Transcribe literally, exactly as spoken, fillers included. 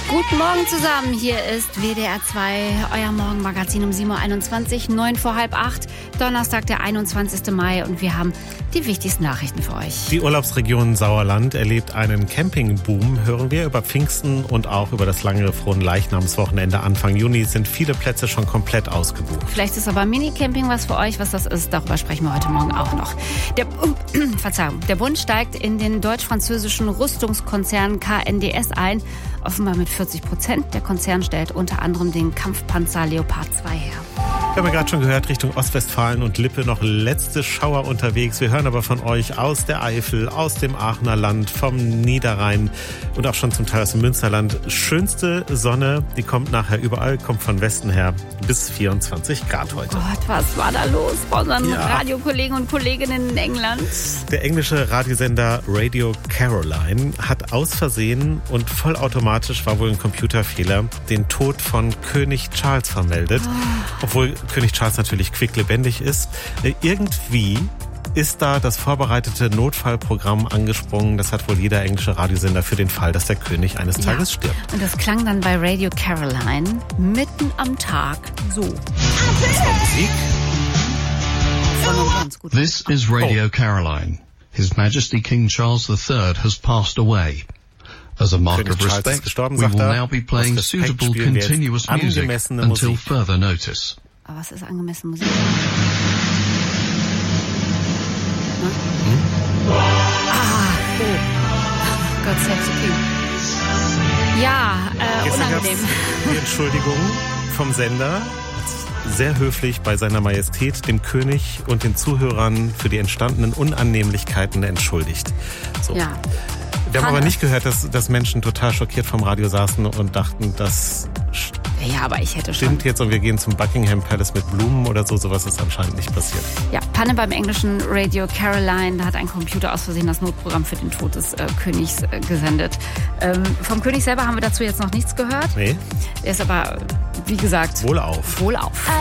Guten Morgen zusammen, hier ist W D R zwei, euer Morgenmagazin um sieben Uhr einundzwanzig, neun vor halb acht, Donnerstag, der einundzwanzigsten Mai, und wir haben die wichtigsten Nachrichten für euch. Die Urlaubsregion Sauerland erlebt einen Campingboom, hören wir. Über Pfingsten und auch über das lange Fronleichnamswochenende Anfang Juni sind viele Plätze schon komplett ausgebucht. Vielleicht ist aber Mini-Camping was für euch. Was das ist, darüber sprechen wir heute Morgen auch noch. Der, uh, Verzeihung, der Bund steigt in den deutsch-französischen Rüstungskonzern K N D S ein, offenbar mit vierzig Prozent. Der Konzern stellt unter anderem den Kampfpanzer Leopard zwei her. Wir haben ja gerade schon gehört, Richtung Ostwestfalen und Lippe noch letzte Schauer unterwegs. Wir hören aber von euch aus der Eifel, aus dem Aachener Land, vom Niederrhein und auch schon zum Teil aus dem Münsterland. Schönste Sonne, die kommt nachher überall, kommt von Westen her bis vierundzwanzig Grad heute. Gott, was war da los bei unseren Ja. Radiokollegen und Kolleginnen in England? Der englische Radiosender Radio Caroline hat aus Versehen und vollautomatisch, war wohl ein Computerfehler, den Tod von König Charles vermeldet. Oh. Obwohl König Charles natürlich quicklebendig ist. Irgendwie ist da das vorbereitete Notfallprogramm angesprungen. Das hat wohl jeder englische Radiosender für den Fall, dass der König eines Tages Ja. stirbt. Und das klang dann bei Radio Caroline mitten am Tag so. Das war Musik. Voll und ganz gut. This is Radio Oh. Caroline. His Majesty King Charles the Third has passed away. As a mark König of Charles ist respect, gestorben, we sagt will er. now be playing Aus Respekt suitable spielen wir jetzt continuous music angemessene until Musik. further notice. Aber was ist angemessene Musik? Ne? Hm? Ah, oh. God save the King. Ja, äh, Gestern gab unangenehm. es die Entschuldigung vom Sender. Sehr höflich bei seiner Majestät, dem König und den Zuhörern für die entstandenen Unannehmlichkeiten entschuldigt. So. Ja. Wir haben Hanne. aber nicht gehört, dass, dass Menschen total schockiert vom Radio saßen und dachten, das Ja, aber ich hätte schon. stimmt jetzt und wir gehen zum Buckingham Palace mit Blumen oder so. Sowas ist anscheinend nicht passiert. Ja, Panne beim englischen Radio Caroline. Da hat ein Computer aus Versehen das Notprogramm für den Tod des äh, Königs äh, gesendet. Ähm, vom König selber haben wir dazu jetzt noch nichts gehört. Nee, Er ist aber, wie gesagt, wohl auf. wohlauf.